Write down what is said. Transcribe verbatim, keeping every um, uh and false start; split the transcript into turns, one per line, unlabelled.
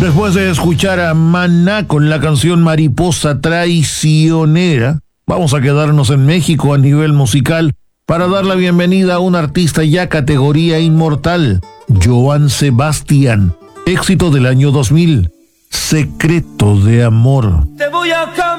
Después de escuchar a Maná con la canción Mariposa Traicionera, vamos a quedarnos en México a nivel musical para dar la bienvenida a un artista ya categoría inmortal, Joan Sebastián. Éxito del año dos mil, Secreto de Amor.
Te voy a